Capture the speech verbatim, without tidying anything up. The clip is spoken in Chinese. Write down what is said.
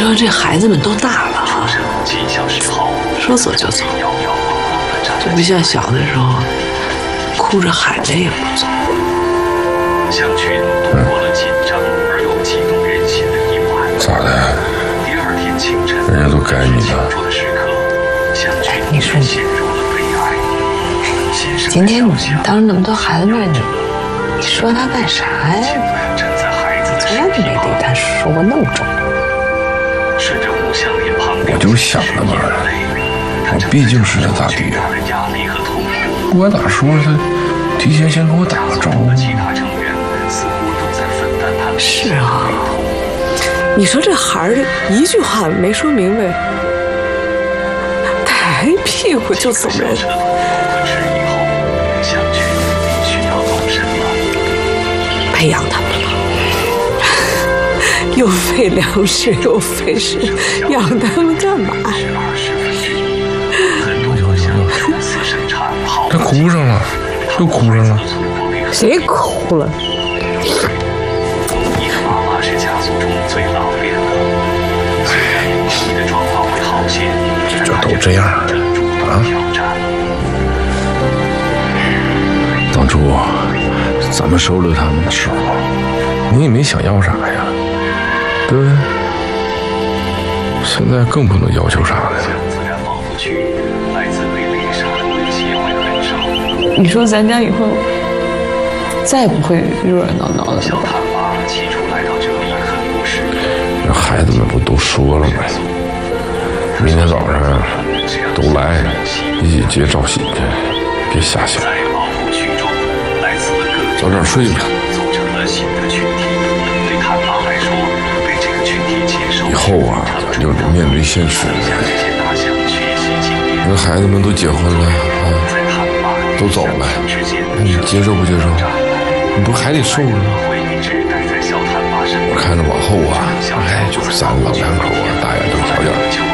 说这孩子们都大了啊，说走就走，就不像小的时候哭着喊着也不走。 向群度过了紧张而又激动人心的一晚。 咋的？ 第二天清晨， 人家都该你的。 你说你，今天你当着那么多孩子面，你你说他干啥呀？从来都没对他说过那么重。 我就想着嘛，我毕竟是他大爹，我咋说他提前先给我打个招呼。 是啊，你说这孩儿一句话没说明白，抬屁股就走人。培养他们了，又费粮食又费事，养他们干嘛呀？ 他哭上了，又哭上了。 谁哭了？ 这都这样啊！当初咱们收留他们的时候，你也没想要啥呀，对不对？现在更不能要求啥了。 你说咱家以后再也不会热热闹闹的了吧？ 这孩子们不都说了吗？明天早上都来一起接赵喜去，别瞎想。早点睡吧。以后啊，要得面对现实。你说孩子们都结婚了啊，都走了，那你接受不接受？你不还得受着吗？我看着往后啊，哎，就是咱老两口啊，大眼瞪小眼。